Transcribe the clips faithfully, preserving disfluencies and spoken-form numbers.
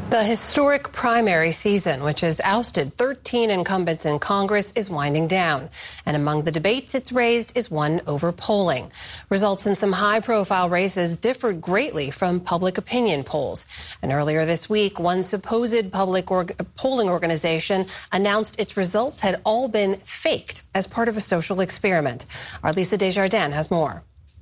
The historic primary season, which has ousted thirteen incumbents in Congress, is winding down. And among the debates it's raised is one over polling. Results in some high-profile races differed greatly from public opinion polls. And earlier this week, one supposed public org- polling organization announced its results had all been faked as part of a social experiment. Our Lisa Desjardins has more.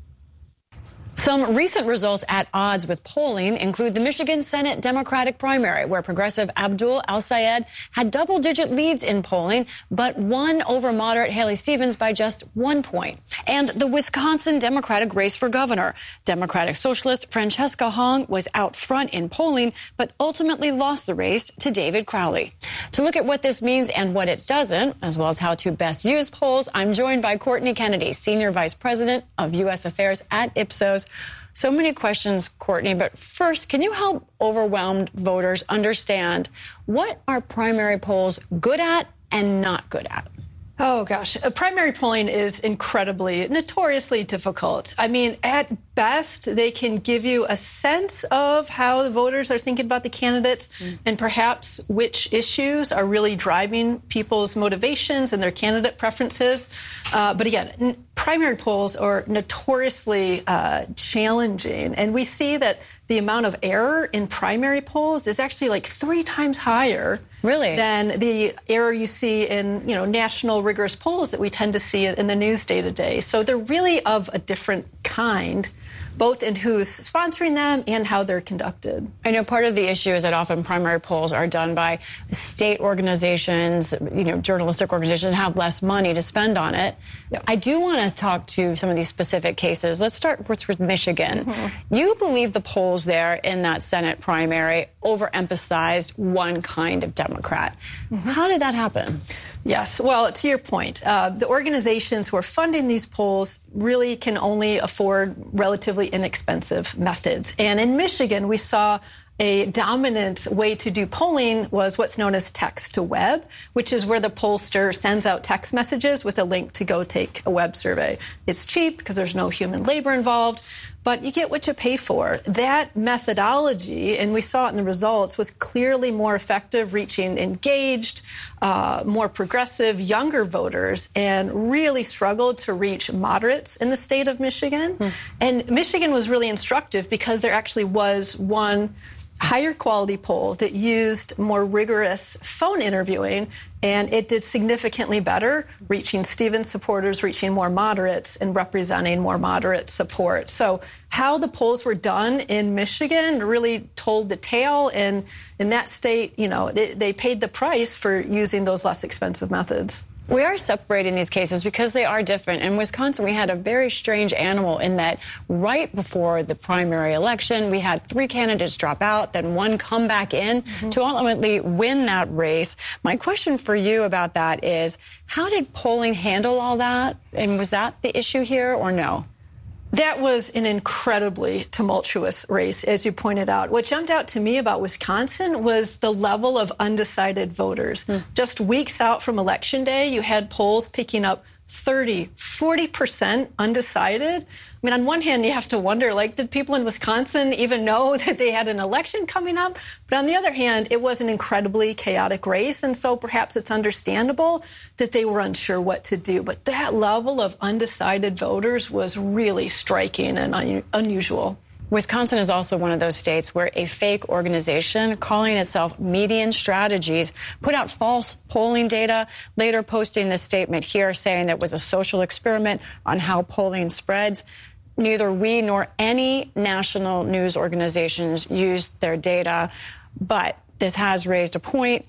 Some recent results at odds with polling include the Michigan Senate Democratic primary, where progressive Abdul El-Sayed had double-digit leads in polling, but won over moderate Haley Stevens by just one point. And the Wisconsin Democratic race for governor. Democratic socialist Francesca Hong was out front in polling, but ultimately lost the race to David Crowley. To look at what this means and what it doesn't, as well as how to best use polls, I'm joined by Courtney Kennedy, Senior Vice President of U S Affairs at Ipsos. So many questions, Courtney, but first, can you help overwhelmed voters understand what are primary polls good at and not good at? Oh, gosh. Uh, primary polling is incredibly, notoriously difficult. I mean, at best, they can give you a sense of how the voters are thinking about the candidates mm. and perhaps which issues are really driving people's motivations and their candidate preferences. Uh, but again, n- primary polls are notoriously uh, challenging. And we see that the amount of error in primary polls is actually like three times higher really? than the error you see in, you know, national rigorous polls that we tend to see in the news day to day. So they're really of a different kind, both in who's sponsoring them and how they're conducted. I know part of the issue is that often primary polls are done by state organizations, you know, journalistic organizations that have less money to spend on it. Yep. I do want to talk to some of these specific cases. Let's start with, with Michigan. Mm-hmm. You believe the polls there in that Senate primary overemphasized one kind of Democrat. Mm-hmm. How did that happen? Yes. Well, to your point, uh, the organizations who are funding these polls really can only afford relatively inexpensive methods. And in Michigan, we saw a dominant way to do polling was what's known as text to web, which is where the pollster sends out text messages with a link to go take a web survey. It's cheap because there's no human labor involved, but you get what you pay for. That methodology, and we saw it in the results, was clearly more effective, reaching engaged, uh, more progressive, younger voters, and really struggled to reach moderates in the state of Michigan. Mm. And Michigan was really instructive because there actually was one higher quality poll that used more rigorous phone interviewing, and it did significantly better, reaching Stevens supporters, reaching more moderates, and representing more moderate support. So how the polls were done in Michigan really told the tale, and in that state, you know, they, they paid the price for using those less expensive methods. We are separating these cases because they are different. In Wisconsin, we had a very strange animal in that right before the primary election, we had three candidates drop out, then one come back in mm-hmm. to ultimately win that race. My question for you about that is, how did polling handle all that? And was that the issue here or no? That was an incredibly tumultuous race, as you pointed out. What jumped out to me about Wisconsin was the level of undecided voters. Mm. Just weeks out from Election Day, you had polls picking up thirty, forty percent undecided. I mean, on one hand, you have to wonder, like, did people in Wisconsin even know that they had an election coming up? But on the other hand, it was an incredibly chaotic race, and so perhaps it's understandable that they were unsure what to do. But that level of undecided voters was really striking and un- unusual. Wisconsin is also one of those states where a fake organization calling itself Median Strategies put out false polling data, later posting this statement here saying it was a social experiment on how polling spreads. Neither we nor any national news organizations used their data, but this has raised a point.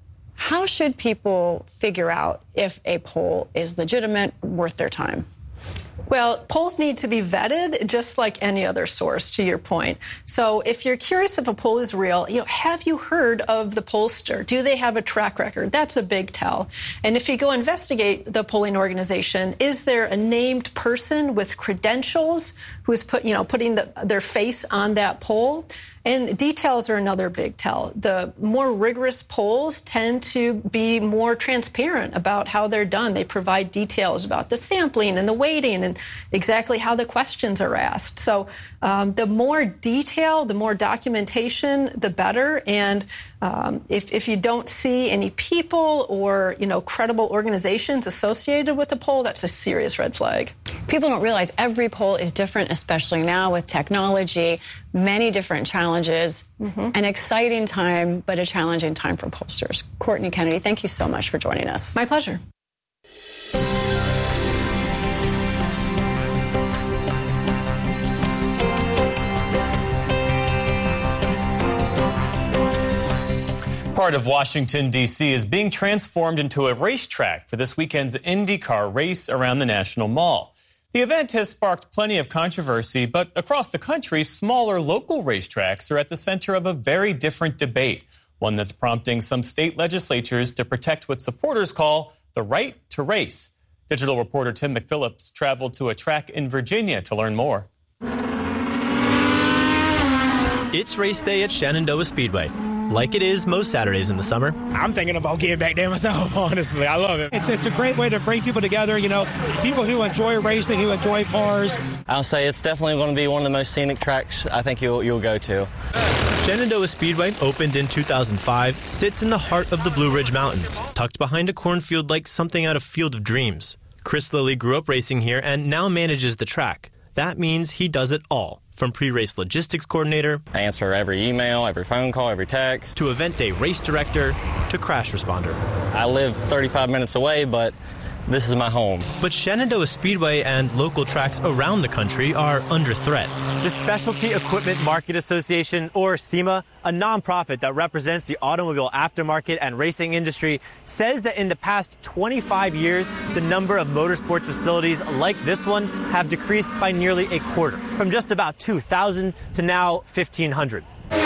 How should people figure out if a poll is legitimate, worth their time? Well, polls need to be vetted just like any other source, to your point. So if you're curious if a poll is real, you know, have you heard of the pollster? Do they have a track record? That's a big tell. And if you go investigate the polling organization, is there a named person with credentials who's put, you know, putting the, their face on that poll? And details are another big tell. The more rigorous polls tend to be more transparent about how they're done. They provide details about the sampling and the weighting and exactly how the questions are asked. So um, the more detail, the more documentation, the better. And um, if, if you don't see any people or, you know, credible organizations associated with the poll, that's a serious red flag. People don't realize every poll is different, especially now with technology, many different challenges, mm-hmm. an exciting time, but a challenging time for pollsters. Courtney Kennedy, thank you so much for joining us. My pleasure. Part of Washington, D C is being transformed into a racetrack for this weekend's IndyCar race around the National Mall. The event has sparked plenty of controversy, but across the country, smaller local racetracks are at the center of a very different debate, one that's prompting some state legislatures to protect what supporters call the right to race. Digital reporter Tim McPhillips traveled to a track in Virginia to learn more. It's race day at Shenandoah Speedway, like it is most Saturdays in the summer. I'm thinking about getting back there myself, honestly. I love it. It's it's a great way to bring people together, you know, people who enjoy racing, who enjoy cars. I'll say it's definitely going to be one of the most scenic tracks I think you'll, you'll go to. Shenandoah Speedway, opened in two thousand five, sits in the heart of the Blue Ridge Mountains, tucked behind a cornfield like something out of Field of Dreams. Chris Lilly grew up racing here and now manages the track. That means he does it all. From pre-race logistics coordinator, I answer every email, every phone call, every text, to event day race director, to crash responder. I live thirty-five minutes away, but this is my home. But Shenandoah Speedway and local tracks around the country are under threat. The Specialty Equipment Market Association, or SEMA, a nonprofit that represents the automobile aftermarket and racing industry, says that in the past twenty-five years, the number of motorsports facilities like this one have decreased by nearly a quarter, from just about two thousand to now fifteen hundred.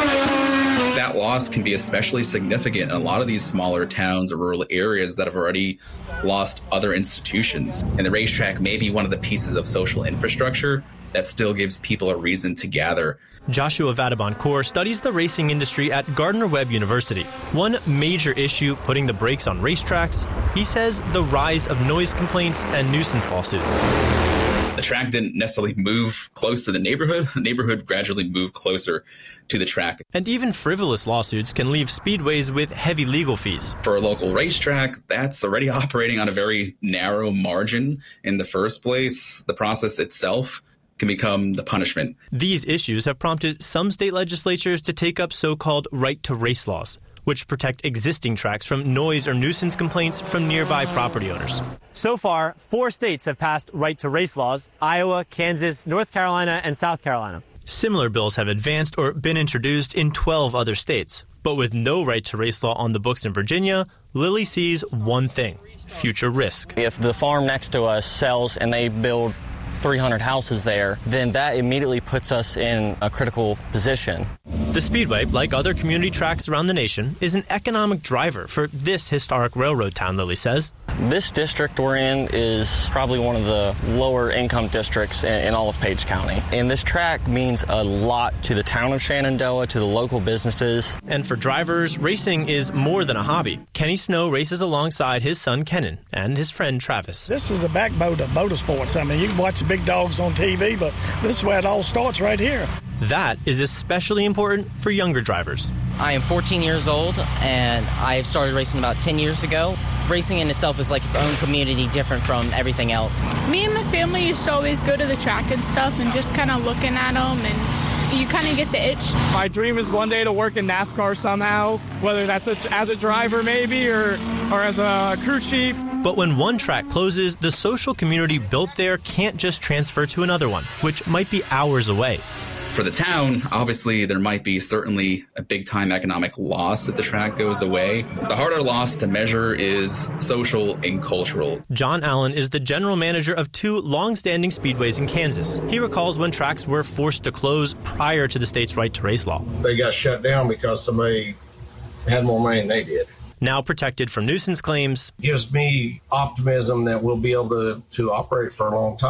That loss can be especially significant in a lot of these smaller towns or rural areas that have already lost other institutions. And the racetrack may be one of the pieces of social infrastructure that still gives people a reason to gather. Joshua Vadabon-Kaur studies the racing industry at Gardner-Webb University. One major issue putting the brakes on racetracks, he says the rise of noise complaints and nuisance lawsuits. The track didn't necessarily move close to the neighborhood. The neighborhood gradually moved closer to the track. And even frivolous lawsuits can leave speedways with heavy legal fees. For a local racetrack, that's already operating on a very narrow margin in the first place. The process itself can become the punishment. These issues have prompted some state legislatures to take up so-called right-to-race laws, which protect existing tracks from noise or nuisance complaints from nearby property owners. So far, four states have passed right-to-race laws: Iowa, Kansas, North Carolina, and South Carolina. Similar bills have advanced or been introduced in twelve other states. But with no right-to-race law on the books in Virginia, Lilly sees one thing: future risk. If the farm next to us sells and they build three hundred houses there, then that immediately puts us in a critical position. The Speedway, like other community tracks around the nation, is an economic driver for this historic railroad town, Lilly says. This district we're in is probably one of the lower income districts in, in all of Page County. And this track means a lot to the town of Shenandoah, to the local businesses. And for drivers, racing is more than a hobby. Kenny Snow races alongside his son Kenan and his friend Travis. This is a backbone of motorsports. I mean, you can watch the big dogs on T V, but this is where it all starts, right here. That is especially important for younger drivers. I am fourteen years old, and I've started racing about ten years ago. Racing in itself is like its own community, different from everything else. Me and my family used to always go to the track and stuff and just kind of looking at them, and you kind of get the itch. My dream is one day to work in NASCAR somehow, whether that's a, as a driver maybe or, or as a crew chief. But when one track closes, the social community built there can't just transfer to another one, which might be hours away. For the town, obviously, there might be certainly a big-time economic loss if the track goes away. The harder loss to measure is social and cultural. John Allen is the general manager of two long-standing speedways in Kansas. He recalls when tracks were forced to close prior to the state's right-to-race law. They got shut down because somebody had more money than they did. Now protected from nuisance claims. Gives me optimism that we'll be able to, to operate for a long time.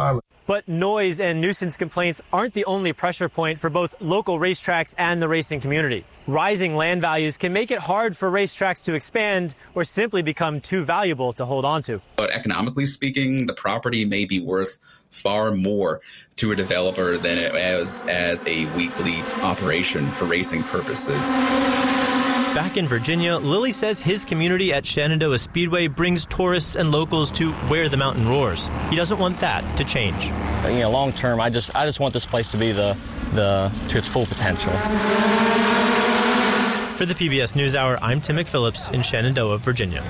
But noise and nuisance complaints aren't the only pressure point for both local racetracks and the racing community. Rising land values can make it hard for racetracks to expand or simply become too valuable to hold on to. But economically speaking, the property may be worth far more to a developer than it was as a weekly operation for racing purposes. Back in Virginia, Lilly says his community at Shenandoah Speedway brings tourists and locals to where the mountain roars. He doesn't want that to change. You know, long term, I just I just want this place to be the the to its full potential. For the P B S NewsHour, I'm Tim McPhillips in Shenandoah, Virginia.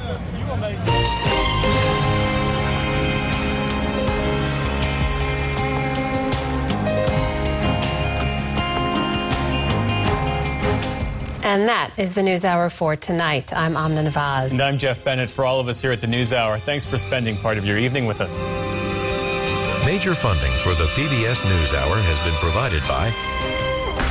And that is the NewsHour for tonight. I'm Amna Navaz. And I'm Jeff Bennett. For all of us here at the NewsHour, thanks for spending part of your evening with us. Major funding for the P B S NewsHour has been provided by